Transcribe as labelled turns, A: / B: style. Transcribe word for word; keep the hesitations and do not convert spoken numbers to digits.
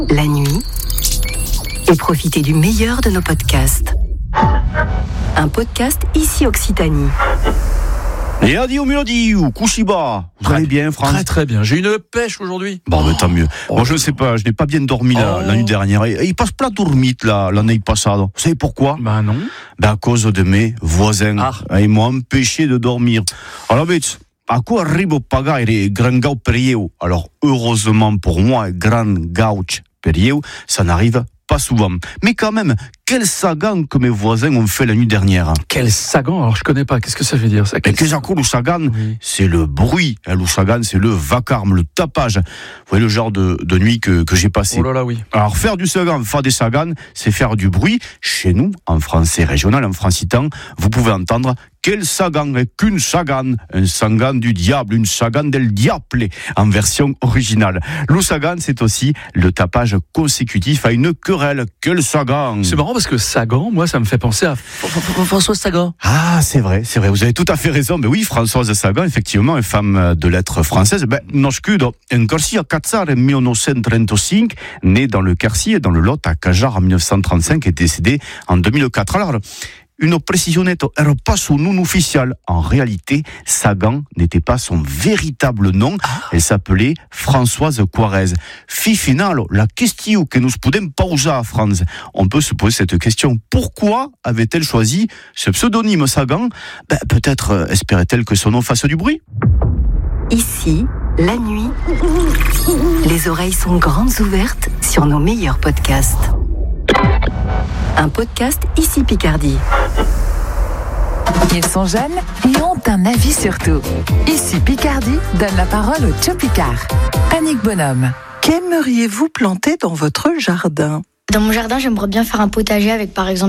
A: la nuit, et profitez du meilleur de nos podcasts. Un podcast ici Occitanie.
B: Et adieu mélodie ou Kushiba. Vous
C: Très
B: allez bien, France?
C: Très très bien. J'ai une pêche aujourd'hui.
B: Bon, mais tant mieux.
C: Oh.
B: Moi, je ne sais pas, je n'ai pas bien dormi la,
C: Oh.
B: la nuit dernière. Et, et il passe pas dormir là, l'année passée. Vous savez pourquoi?
C: Bah non.
B: Ben, à cause de mes voisins.
C: Ah.
B: Ils m'ont empêché de dormir. Alors, vite, à quoi arrive au paga et grand gauch perieu? Alors, heureusement pour moi, grand gauch perieu, ça n'arrive pas souvent. Mais quand même, quel sagan que mes voisins ont fait la nuit dernière.
C: Quel sagan. Alors je connais pas. Qu'est-ce que ça veut dire ça?
B: Mais
C: Quel...
B: qu'est-ce que le sagan?
C: Oui.
B: C'est le bruit. Le sagan, c'est le vacarme, le tapage. Vous voyez le genre de, de nuit que, que j'ai passé.
C: Oh là là, oui.
B: Alors, faire du sagan, faire des sagans, c'est faire du bruit. Chez nous, en français régional, en francitan, vous pouvez entendre quel sagan est qu'une sagan, un sagan du diable, une sagan del diable, en version originale. Le sagan, c'est aussi le tapage consécutif à une querelle. Quel sagan!
C: C'est marrant parce que Sagan, moi, ça me fait penser à François Sagan.
B: Ah, c'est vrai, c'est vrai, vous avez tout à fait raison. Mais oui, Françoise Sagan, effectivement, une femme de lettres française. Ben, nascudo en Quercy à Cazzar en dix-neuf cent trente-cinq, née dans le Quercy et dans le Lot à Cajar en dix-neuf cent trente-cinq et décédée en deux mille quatre. Alors, une précisionnette, elle pas son nom officiel. En réalité, Sagan n'était pas son véritable nom. Elle s'appelait Françoise Quarez. Fi final, la question que nous pouvons poser à France. On peut se poser cette question. Pourquoi avait-elle choisi ce pseudonyme Sagan? Ben, peut-être euh, espérait-elle que son nom fasse du bruit.
A: Ici, la nuit, les oreilles sont grandes ouvertes sur nos meilleurs podcasts. Un podcast ici Picardie.
D: Ils sont jeunes et ont un avis sur tout. Ici Picardie donne la parole au Tchopicard. Annick Bonhomme.
E: Qu'aimeriez-vous planter dans votre jardin ?
F: Dans mon jardin, j'aimerais bien faire un potager avec par exemple